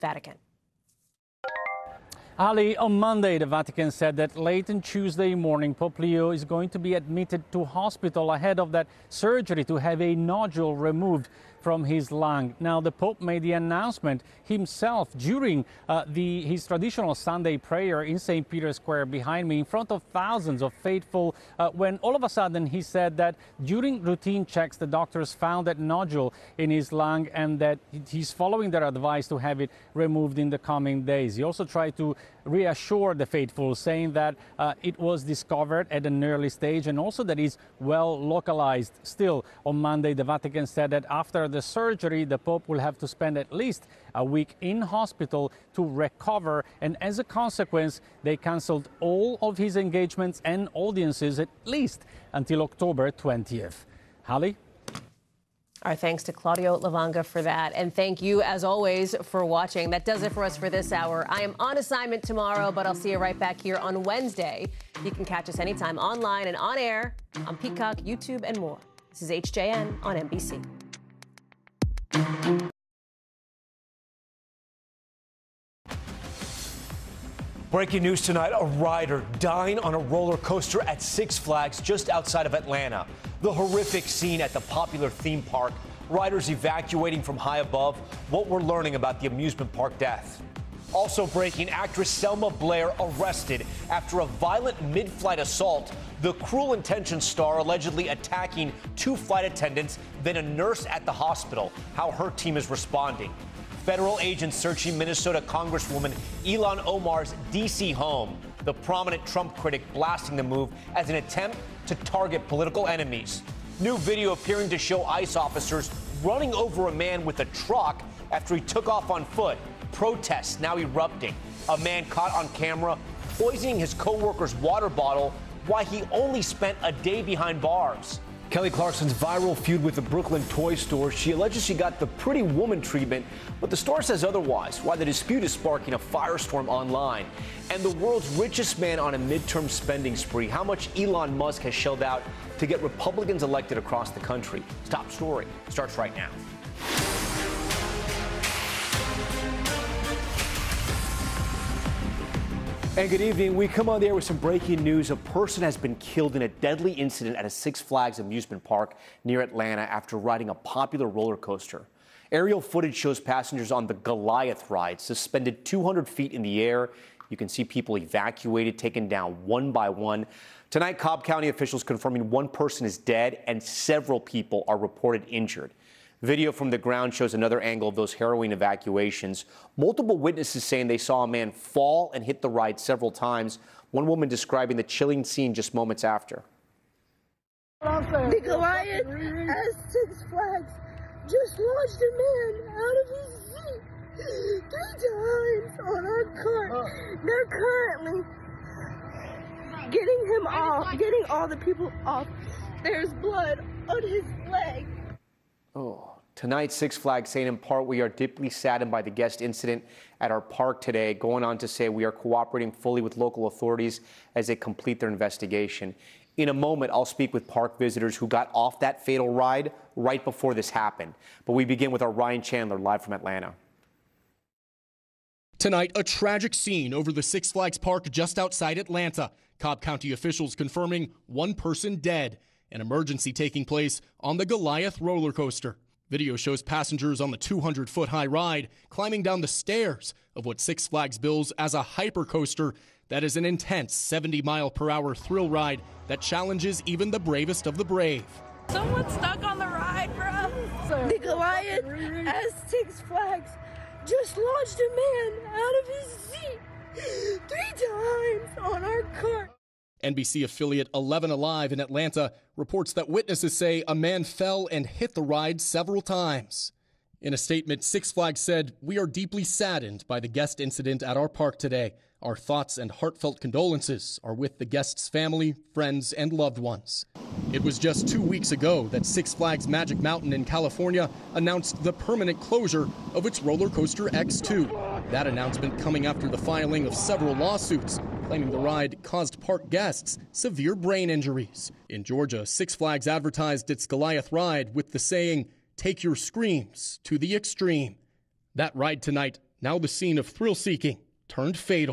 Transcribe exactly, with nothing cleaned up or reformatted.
Vatican. Ali, on Monday, the Vatican said that late on Tuesday morning, Pope Leo is going to be admitted to hospital ahead of that surgery to have a nodule removed from his lung. Now, the Pope made the announcement himself during uh, the, his traditional Sunday prayer in Saint Peter's Square behind me in front of thousands of faithful uh, when all of a sudden he said that during routine checks, the doctors found that nodule in his lung and that he's following their advice to have it removed in the coming days. He also tried to reassure the faithful, saying that uh, it was discovered at an early stage and also that it's well localized. Still, on Monday, the Vatican said that after the surgery, the Pope will have to spend at least a week in hospital to recover, and as a consequence, they cancelled all of his engagements and audiences at least until October twentieth. Hallie? Our thanks to Claudio Lavanga for that. And thank you, as always, for watching. That does it for us for this hour. I am on assignment tomorrow, but I'll see you right back here on Wednesday. You can catch us anytime online and on air on Peacock, YouTube, and more. This is H J N on N B C. Breaking news tonight, a rider dying on a roller coaster at Six Flags just outside of Atlanta. The horrific scene at the popular theme park. Riders evacuating from high above. What we're learning about the amusement park death. Also breaking, actress Selma Blair arrested after a violent mid-flight assault. The Cruel Intentions star allegedly attacking two flight attendants, then a nurse at the hospital. How her team is responding. Federal agents searching Minnesota Congresswoman Ilhan Omar's D C home. The prominent Trump critic blasting the move as an attempt to target political enemies. New video appearing to show ICE officers running over a man with a truck after he took off on foot. Protests now erupting. A man caught on camera poisoning his co-worker's water bottle while he only spent a day behind bars. Kelly Clarkson's viral feud with the Brooklyn toy store. She alleges she got the Pretty Woman treatment, but the store says otherwise. Why the dispute is sparking a firestorm online. And the world's richest man on a midterm spending spree. How much Elon Musk has shelled out to get Republicans elected across the country. Top story starts right now. And good evening. We come on the air with some breaking news. A person has been killed in a deadly incident at a Six Flags amusement park near Atlanta after riding a popular roller coaster. Aerial footage shows passengers on the Goliath ride suspended two hundred feet in the air. You can see people evacuated, taken down one by one. Tonight, Cobb County officials confirming one person is dead and several people are reported injured. Video from the ground shows another angle of those harrowing evacuations. Multiple witnesses saying they saw a man fall and hit the ride several times. One woman describing the chilling scene just moments after. The Goliath at Six Flags just launched a man out of his seat three times on our cart. They're currently getting him off, getting all the people off. There's blood on his leg. Oh. Tonight, Six Flags saying in part, we are deeply saddened by the guest incident at our park today, going on to say we are cooperating fully with local authorities as they complete their investigation. In a moment, I'll speak with park visitors who got off that fatal ride right before this happened. But we begin with our Ryan Chandler live from Atlanta. Tonight, a tragic scene over the Six Flags park just outside Atlanta. Cobb County officials confirming one person dead. An emergency taking place on the Goliath roller coaster. Video shows passengers on the two hundred foot high ride climbing down the stairs of what Six Flags bills as a hypercoaster that is an intense seventy mile per hour thrill ride that challenges even the bravest of the brave. Someone's stuck on the ride, bro. The Goliath at Six Flags just launched a man out of his seat three times on our cart. N B C affiliate eleven Alive in Atlanta reports that witnesses say a man fell and hit the ride several times. In a statement, Six Flags said, "We are deeply saddened by the guest incident at our park today. Our thoughts and heartfelt condolences are with the guest's family, friends, and loved ones." It was just two weeks ago that Six Flags Magic Mountain in California announced the permanent closure of its roller coaster X two. That announcement coming after the filing of several lawsuits claiming the ride caused park guests severe brain injuries. In Georgia, Six Flags advertised its Goliath ride with the saying, "Take your screams to the extreme." That ride tonight Now the scene of thrill-seeking turned fatal.